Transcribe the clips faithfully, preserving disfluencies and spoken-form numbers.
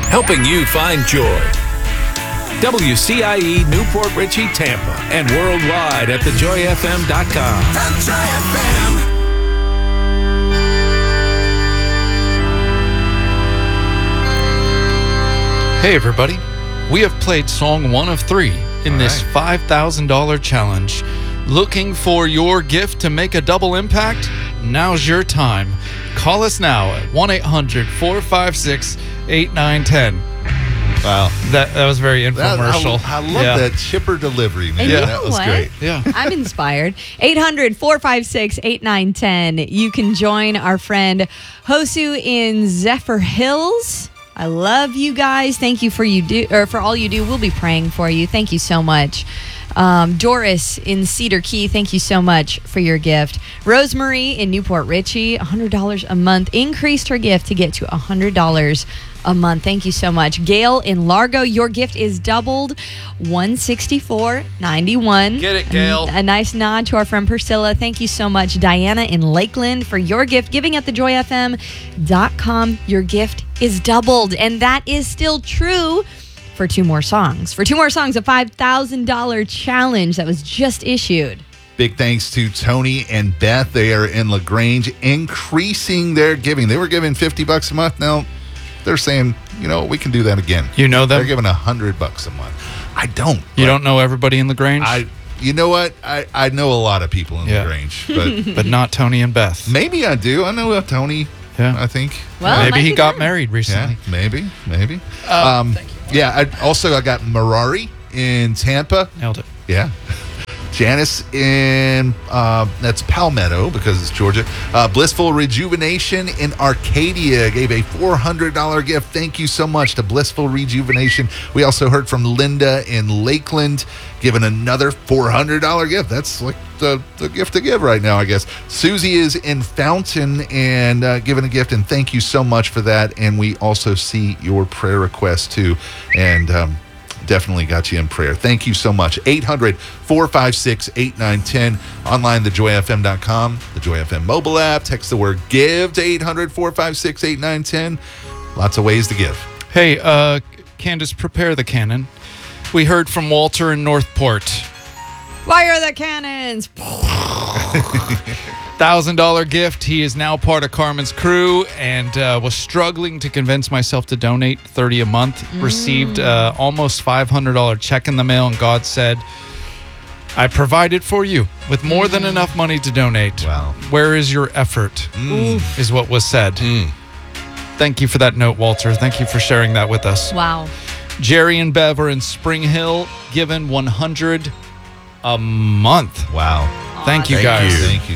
helping you find joy. W C I E Newport Richey, Tampa, and worldwide at the joy f m dot com. The Joy F M. Hey everybody, we have played song one of three in All this right. five thousand dollars challenge. Looking for your gift to make a double impact? Now's your time. Call us now at one eight hundred four five six eight nine one zero. Wow. That that was very That, I, infomercial. I love Yeah. that chipper delivery, man. And you Yeah. know That was what? great. Yeah. I'm inspired. eight hundred four five six eight nine one zero. You can join our friend Hosu in Zephyr Hills. I love you guys. Thank you for you do or for all you do. We'll be praying for you. Thank you so much. Um, Doris in Cedar Key, thank you so much for your gift. Rosemary in Newport Richey, one hundred dollars a month, increased her gift to get to one hundred dollars a month. Thank you so much. Gail in Largo, your gift is doubled, one sixty-four ninety-one. Get it, Gail. A, a nice nod to our friend Priscilla. Thank you so much, Diana in Lakeland, for your gift. Giving at the joy f m dot com. Your gift is doubled, and that is still true for two more songs. For two more songs, a five thousand dollars challenge that was just issued. Big thanks to Tony and Beth. They are in LaGrange, increasing their giving. They were giving fifty bucks a month. Now they're saying, you know, we can do that again. You know them? They're giving one hundred bucks a month. I don't. You but don't know everybody in LaGrange? I. You know what? I, I know a lot of people in Yeah. LaGrange, but but not Tony and Beth. maybe I do. I know a Tony. Yeah. I think. Well, it might Maybe he be got them. married Yeah, recently. maybe, maybe. Um, yeah. I, also, I got Marari in Tampa. Nailed it. Yeah. Janice in, uh, that's Palmetto because it's Georgia. Uh, Blissful Rejuvenation in Arcadia gave a four hundred dollars gift. Thank you so much to Blissful Rejuvenation. We also heard from Linda in Lakeland giving another four hundred dollars gift. That's like the, the gift to give right now, I guess. Susie is in Fountain and uh, giving a gift, and thank you so much for that. And we also see your prayer request too. And, um, definitely got you in prayer. Thank you so much. eight hundred four five six eight nine one zero. Online, the joy f m dot com. The Joy F M mobile app. Text the word GIVE to eight hundred four five six eight nine one zero. Lots of ways to give. Hey, uh, Candace, prepare the cannon. We heard from Walter in Northport. Fire the cannons! one thousand dollars gift. He is now part of Carmen's crew and uh, was struggling to convince myself to donate thirty dollars a month. Mm. Received uh, almost five hundred dollars check in the mail, and God said, I provided for you with more than enough money to donate. Wow. Where is your effort? Is what was said. Thank you for that note, Walter. Thank you for sharing that with us. Wow. Jerry and Bev are in Spring Hill, given one hundred dollars a month. Wow. Thank you, Thank guys. you. Thank you.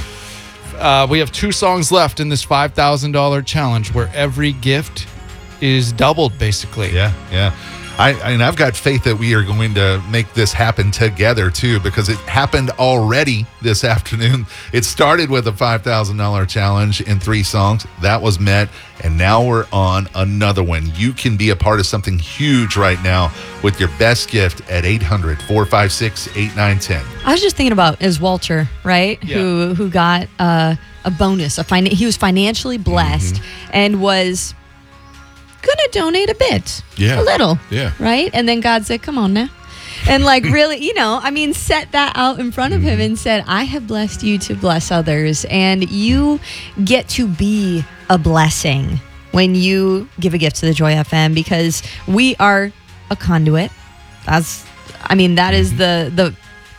Uh, we have two songs left in this five thousand dollars challenge where every gift is doubled, basically. Yeah, yeah. I, and I've got faith that we are going to make this happen together, too, because it happened already this afternoon. It started with a five thousand dollars challenge in three songs. That was met, and now we're on another one. You can be a part of something huge right now with your best gift at eight hundred four five six eight nine one zero. I was just thinking about is Walter, right? Yeah. Who who got uh, a bonus. A fin- he was financially blessed and was going to donate a bit. Yeah. A little. Yeah. Right? And then God said, come on now. And like really, you know, I mean, set that out in front of him and said, I have blessed you to bless others. And you get to be a blessing when you give a gift to the Joy F M because we are a conduit. That's, I mean, that is the, the,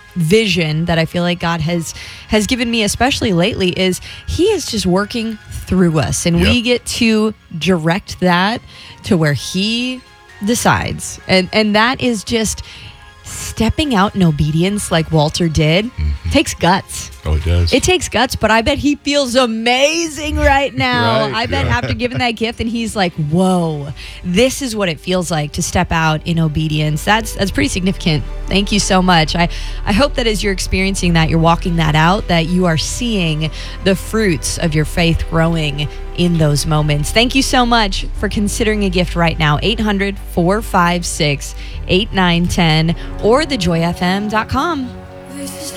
vision that I feel like God has has given me, especially lately, is he is just working through us, and Yep. we get to direct that to where he decides, and and that is just stepping out in obedience like Walter did. Takes guts. Oh, it does. It takes guts, but I bet he feels amazing right now. Right, I bet yeah. after giving that gift, and he's like, whoa, this is what it feels like to step out in obedience. That's that's pretty significant. Thank you so much. I, I hope that as you're experiencing that, you're walking that out, that you are seeing the fruits of your faith growing in those moments. Thank you so much for considering a gift right now. eight hundred four five six eight nine one zero or the joy f m dot com.